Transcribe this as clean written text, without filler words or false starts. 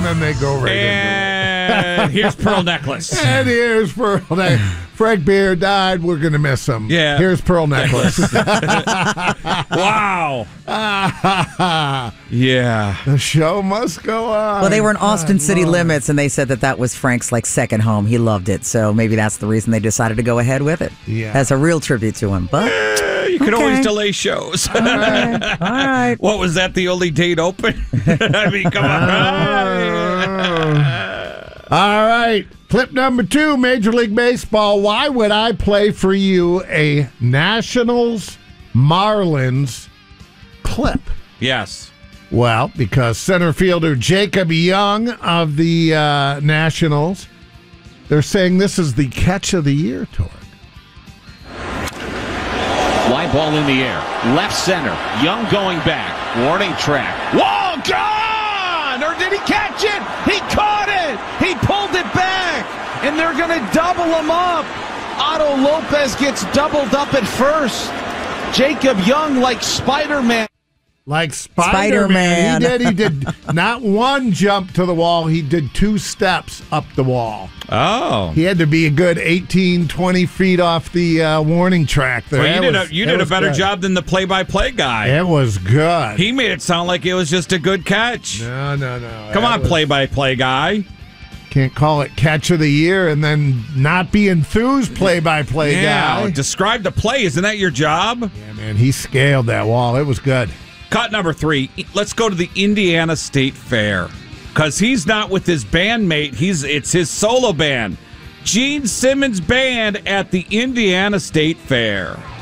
then they go right And here's Pearl Necklace. And here's Pearl Necklace. Frank Beer died. We're going to miss him. Yeah. Here's Pearl Necklace. Wow. Yeah. The show must go on. Well, they were in Austin City Limits, and they said that was Frank's second home. He loved it, so maybe that's the reason they decided to go ahead with it. Yeah. As a real tribute to him. But You could always delay shows. All right. What was that? The only date open? I mean, come on. All right. Clip number 2, Major League Baseball. Why would I play for you a Nationals Marlins clip? Yes. Well, because center fielder Jacob Young of the Nationals, they're saying this is the catch of the year, Torque. Fly ball in the air. Left center. Young going back. Warning track. Whoa, gone! Or did he catch it? He caught it! He pulled it back! And they're going to double him up. Otto Lopez gets doubled up at first. Jacob Young like Spider-Man. Like Spider-Man. He did not one jump to the wall. He did 2 steps up the wall. Oh. He had to be a good 18, 20 feet off the warning track there. Well, you did a better job than the play-by-play guy. It was good. He made it sound like it was just a good catch. No. Come on, play-by-play guy. Can't call it catch of the year and then not be enthused play-by-play guy. Describe the play. Isn't that your job? Yeah, man, he scaled that wall. It was good. Cut number 3. Let's go to the Indiana State Fair. Because he's not with his bandmate. It's his solo band. Gene Simmons Band at the Indiana State Fair.